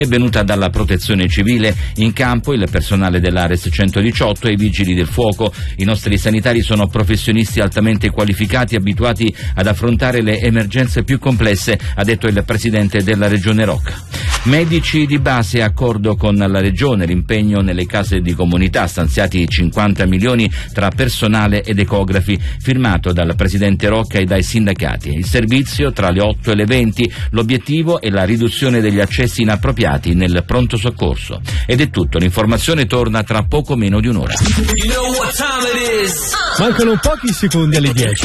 È venuta dalla Protezione Civile. In campo il personale dell'Ares 118 e i vigili del fuoco. I nostri sanitari sono professionisti altamente qualificati, abituati ad affrontare le emergenze più complesse, ha detto il presidente della Regione Rocca. Medici di base, accordo con la Regione, l'impegno nelle case di comunità, stanziati 50 milioni tra personale ed ecografi, firmato dal presidente Rocca e dai sindacati. Il servizio tra le 8 e le 20, l'obiettivo è la riduzione degli accessi inappropriati nel pronto soccorso. Ed è tutto, l'informazione torna tra poco meno di un'ora. Mancano pochi secondi alle 10.